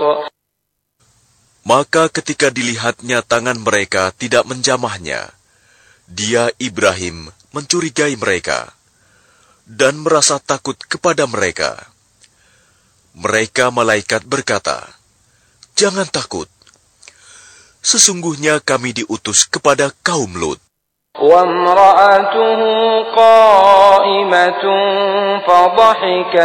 Maka ketika dilihatnya tangan mereka tidak menjamahnya, dia Ibrahim mencurigai mereka dan merasa takut kepada mereka. Mereka malaikat berkata, "Jangan takut. Sesungguhnya kami diutus kepada kaum Lut." وَامْرَأَتُهُ قَائِمَةٌ فَضَحِكَتْ